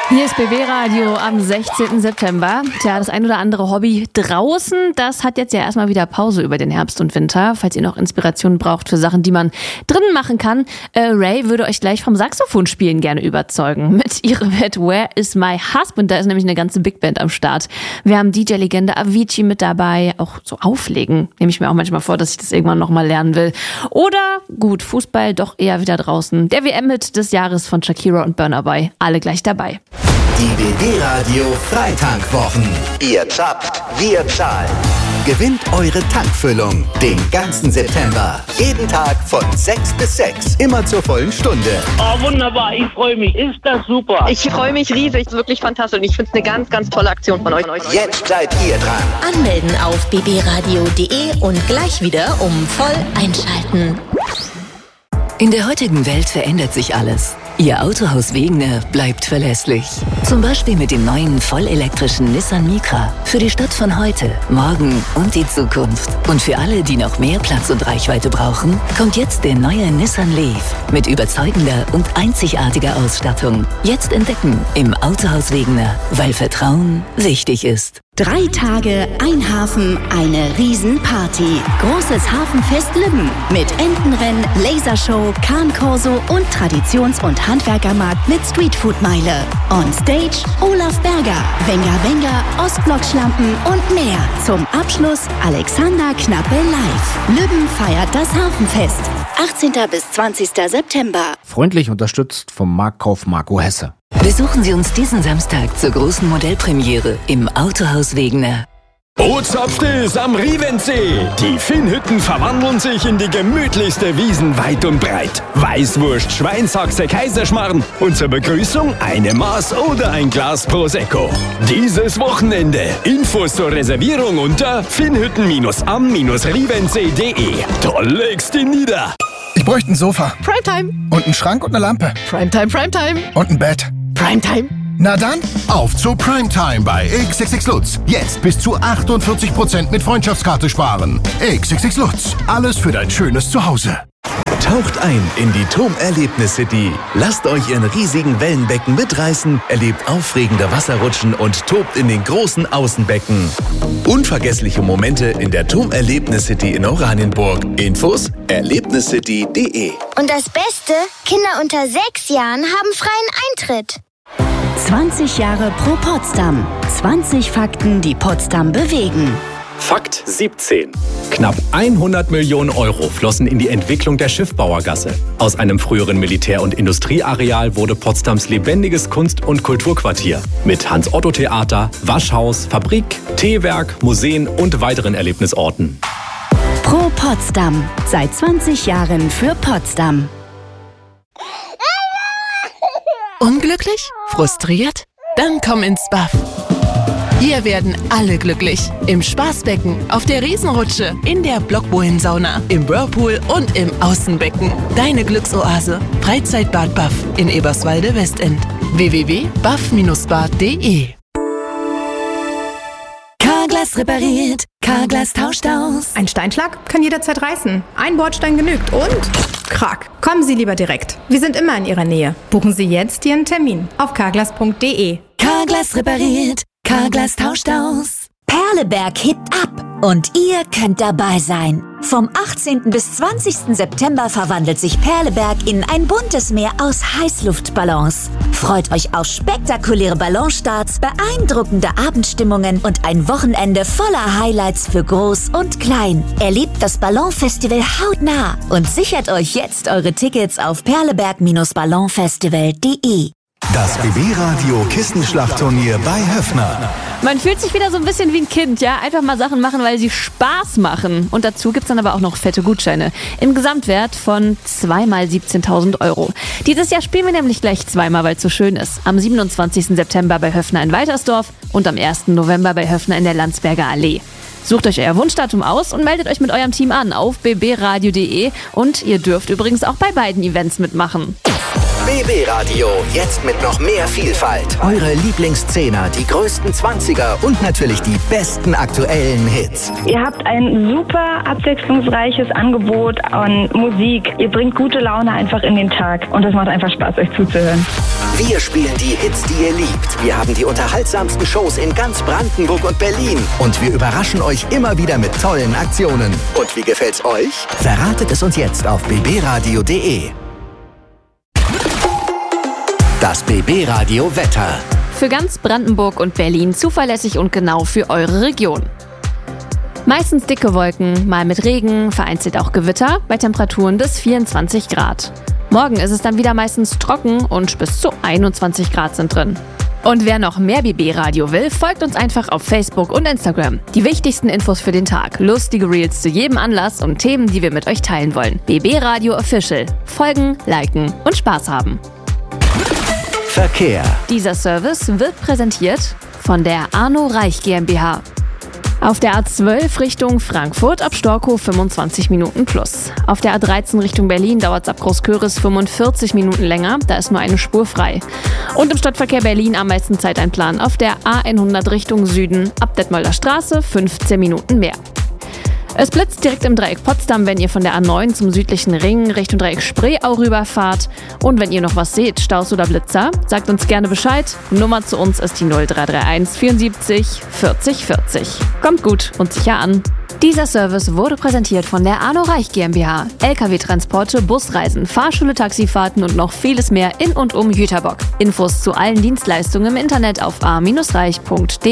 Hier ist BB Radio am 16. September. Tja, das ein oder andere Hobby draußen, das hat jetzt ja erstmal wieder Pause über den Herbst und Winter. Falls ihr noch Inspiration braucht für Sachen, die man drinnen machen kann, Ray würde euch gleich vom Saxophonspielen gerne überzeugen. Mit ihrem Hit Where is my husband? Da ist nämlich eine ganze Big Band am Start. Wir haben DJ-Legende Avicii mit dabei. Auch so Auflegen nehme ich mir auch manchmal vor, dass ich das irgendwann nochmal lernen will. Oder, gut, Fußball doch eher wieder draußen. Der WM-Hit des Jahres von Shakira und Burna Boy. Alle gleich dabei. Die BB Radio Freitankwochen. Ihr zappt, wir zahlen. Gewinnt eure Tankfüllung den ganzen September. Jeden Tag von 6 bis 6. Immer zur vollen Stunde. Oh, wunderbar. Ich freue mich. Ist das super. Ich freue mich riesig. Wirklich fantastisch. Und ich finde es eine ganz, ganz tolle Aktion von euch. Jetzt seid ihr dran. Anmelden auf bbradio.de und gleich wieder voll einschalten. In der heutigen Welt verändert sich alles. Ihr Autohaus Wegener bleibt verlässlich. Zum Beispiel mit dem neuen vollelektrischen Nissan Micra. Für die Stadt von heute, morgen und die Zukunft. Und für alle, die noch mehr Platz und Reichweite brauchen, kommt jetzt der neue Nissan Leaf. Mit überzeugender und einzigartiger Ausstattung. Jetzt entdecken im Autohaus Wegener, weil Vertrauen wichtig ist. 3 Tage, ein Hafen, eine Riesenparty. Großes Hafenfest Lübben mit Entenrennen, Lasershow, Kahnkorso und Traditions- und Handwerkermarkt mit Streetfood-Meile. On Stage Olaf Berger, Wenger Wenger, Ostblock-Schlampen und mehr. Zum Abschluss Alexander Knappe live. Lübben feiert das Hafenfest. 18. bis 20. September. Freundlich unterstützt vom Marktkauf Marco Hesse. Besuchen Sie uns diesen Samstag zur großen Modellpremiere im Autohaus Wegener. Bootsapft ist am Rievensee. Die Finnhütten verwandeln sich in die gemütlichste Wiesen weit und breit. Weißwurst, Schweinshaxe, Kaiserschmarrn und zur Begrüßung eine Maß oder ein Glas Prosecco. Dieses Wochenende. Infos zur Reservierung unter finnhütten-am-rievensee.de. Da legst du nieder. Ich bräuchte ein Sofa. Primetime. Und einen Schrank und eine Lampe. Primetime, Primetime. Und ein Bett. Primetime. Na dann, auf zu Primetime bei XXX Lutz. Jetzt bis zu 48% mit Freundschaftskarte sparen. XXX Lutz. Alles für dein schönes Zuhause. Taucht ein in die TOM Erlebnis City. Lasst euch in riesigen Wellenbecken mitreißen, erlebt aufregende Wasserrutschen und tobt in den großen Außenbecken. Unvergessliche Momente in der TOM Erlebnis City in Oranienburg. Infos erlebniscity.de. Und das Beste, Kinder unter 6 Jahren haben freien Eintritt. 20 Jahre pro Potsdam. 20 Fakten, die Potsdam bewegen. Fakt 17. Knapp 100 Millionen Euro flossen in die Entwicklung der Schiffbauergasse. Aus einem früheren Militär- und Industrieareal wurde Potsdams lebendiges Kunst- und Kulturquartier. Mit Hans-Otto-Theater, Waschhaus, Fabrik, Teewerk, Museen und weiteren Erlebnisorten. Pro Potsdam. Seit 20 Jahren für Potsdam. Unglücklich? Frustriert? Dann komm ins Buff. Hier werden alle glücklich. Im Spaßbecken, auf der Riesenrutsche, in der Blockbohlensauna, im Whirlpool und im Außenbecken. Deine Glücksoase. Freizeitbad Buff in Eberswalde-Westend. www.buff-bad.de. Carglass repariert, Carglass tauscht aus. Ein Steinschlag kann jederzeit reißen. Ein Bordstein genügt und Krack. Kommen Sie lieber direkt. Wir sind immer in Ihrer Nähe. Buchen Sie jetzt Ihren Termin auf carglass.de. Carglass repariert, Carglass tauscht aus. Perleberg hebt ab und ihr könnt dabei sein. Vom 18. bis 20. September verwandelt sich Perleberg in ein buntes Meer aus Heißluftballons. Freut euch auf spektakuläre Ballonstarts, beeindruckende Abendstimmungen und ein Wochenende voller Highlights für Groß und Klein. Erlebt das Ballonfestival hautnah und sichert euch jetzt eure Tickets auf perleberg-ballonfestival.de. Das BB-Radio Kissenschlachtturnier bei Höffner. Man fühlt sich wieder so ein bisschen wie ein Kind, ja? Einfach mal Sachen machen, weil sie Spaß machen. Und dazu gibt's dann aber auch noch fette Gutscheine. Im Gesamtwert von 2 mal 17.000 Euro. Dieses Jahr spielen wir nämlich gleich zweimal, weil es so schön ist. Am 27. September bei Höffner in Waltersdorf und am 1. November bei Höffner in der Landsberger Allee. Sucht euch euer Wunschdatum aus und meldet euch mit eurem Team an auf bbradio.de. Und ihr dürft übrigens auch bei beiden Events mitmachen. BB Radio, jetzt mit noch mehr Vielfalt. Eure Lieblingsszehner, die größten 20er und natürlich die besten aktuellen Hits. Ihr habt ein super abwechslungsreiches Angebot an Musik. Ihr bringt gute Laune einfach in den Tag und es macht einfach Spaß, euch zuzuhören. Wir spielen die Hits, die ihr liebt. Wir haben die unterhaltsamsten Shows in ganz Brandenburg und Berlin. Und wir überraschen euch immer wieder mit tollen Aktionen. Und wie gefällt's euch? Verratet es uns jetzt auf bbradio.de. Das BB Radio Wetter. Für ganz Brandenburg und Berlin zuverlässig und genau für eure Region. Meistens dicke Wolken, mal mit Regen, vereinzelt auch Gewitter, bei Temperaturen bis 24 Grad. Morgen ist es dann wieder meistens trocken und bis zu 21 Grad sind drin. Und wer noch mehr BB-Radio will, folgt uns einfach auf Facebook und Instagram. Die wichtigsten Infos für den Tag, lustige Reels zu jedem Anlass und Themen, die wir mit euch teilen wollen. BB Radio Official. Folgen, liken und Spaß haben. Verkehr. Dieser Service wird präsentiert von der Arno Reich GmbH. Auf der A12 Richtung Frankfurt ab Storkow 25 Minuten plus. Auf der A13 Richtung Berlin dauert es ab Großköris 45 Minuten länger, da ist nur eine Spur frei. Und im Stadtverkehr Berlin am meisten Zeiteinplan auf der A100 Richtung Süden ab Detmolder Straße 15 Minuten mehr. Es blitzt direkt im Dreieck Potsdam, wenn ihr von der A9 zum südlichen Ring Richtung Dreieck Spreeau rüberfahrt. Und wenn ihr noch was seht, Staus oder Blitzer, sagt uns gerne Bescheid. Nummer zu uns ist die 0331 74 40 40. Kommt gut und sicher an. Dieser Service wurde präsentiert von der Arno Reich GmbH. LKW-Transporte, Busreisen, Fahrschule, Taxifahrten und noch vieles mehr in und um Jüterbock. Infos zu allen Dienstleistungen im Internet auf a-reich.de.